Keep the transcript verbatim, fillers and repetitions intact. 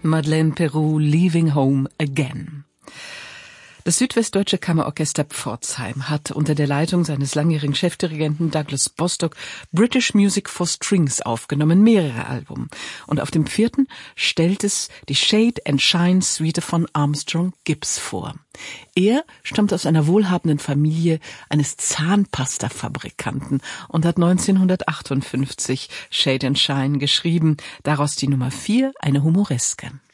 Madeleine Peru, Leaving Home Again. Das Südwestdeutsche Kammerorchester Pforzheim hat unter der Leitung seines langjährigen Chefdirigenten Douglas Bostock British Music for Strings aufgenommen, mehrere Alben. Und auf dem vierten stellt es die Shade and Shine Suite von Armstrong Gibbs vor. Er stammt aus einer wohlhabenden Familie eines Zahnpastafabrikanten und hat neunzehnhundertachtundfünfzig Shade and Shine geschrieben, daraus die Nummer vier, eine Humoreske.